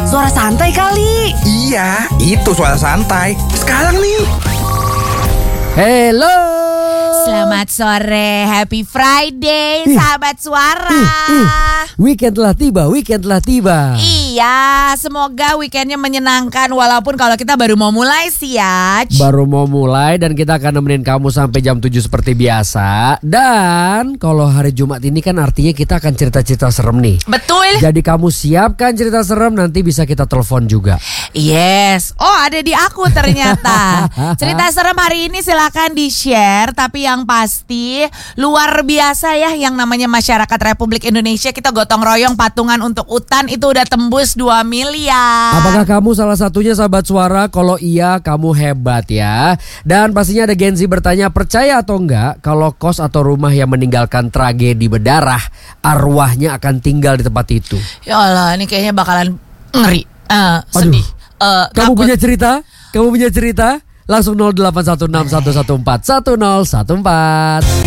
Suara santai kali. Iya, itu suara santai. Sekarang nih. Hello. Selamat sore, happy Friday, sahabat suara. Weekend telah tiba. Iya, semoga weekendnya menyenangkan walaupun kalau kita baru mau mulai sih ya. Baru mau mulai dan kita akan nemenin kamu sampai jam 7 seperti biasa. Dan kalau hari Jumat ini kan artinya kita akan cerita-cerita serem nih. Betul. Jadi kamu siapkan cerita serem, nanti bisa kita telepon juga. Yes. Oh, ada di aku ternyata. Cerita serem hari ini silakan di-share, tapi yang pasti luar biasa ya yang namanya masyarakat Republik Indonesia, kita gotong royong patungan untuk UTAN itu udah tembus 2 miliar. Apakah kamu salah satunya sahabat suara? Kalau iya, kamu hebat ya. Dan pastinya ada Gen Z bertanya, percaya atau enggak kalau kos atau rumah yang meninggalkan tragedi berdarah, arwahnya akan tinggal di tempat itu? Ya Allah, ini kayaknya bakalan ngeri, sedih. Kamu Takut. punya cerita? Langsung 081611411014.